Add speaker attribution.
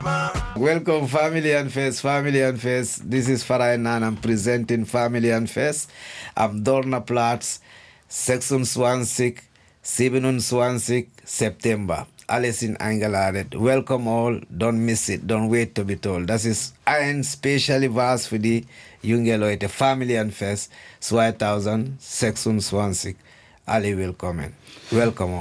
Speaker 1: Welcome, Family and Fest, Family and Fest. This is Farai Nan. I'm presenting Family and Fest. I'm Dorna Platz, 26, 27, September. Alice in Angelaret. Welcome all. Don't miss it. Don't wait to be told. Das ist ein specially was für die jungen Leute. Family and Fest 2026. Alle willkommen. Welcome all.